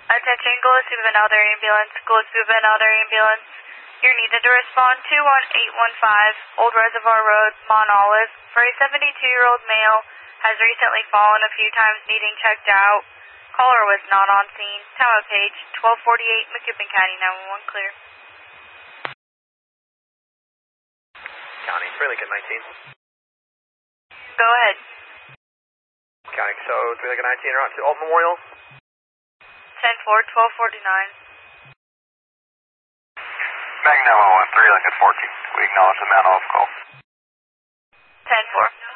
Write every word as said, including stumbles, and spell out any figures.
Attention, Gillespie Benelder Ambulance, Gillespie Benelder Ambulance. You're needed to respond to one eight one five Old Reservoir Road, Mont Olive, for a seventy-two-year-old male has recently fallen a few times, needing checked out. Caller was not on scene. Tower page, twelve forty-eight, McEwen County, nine one one, clear. County, three Lincoln nineteen. Go ahead. County, so three Lincoln nineteen, around to Old Memorial. ten four, twelve forty-nine. Mag nine one one, three Lincoln fourteen. We acknowledge the man off call. ten four.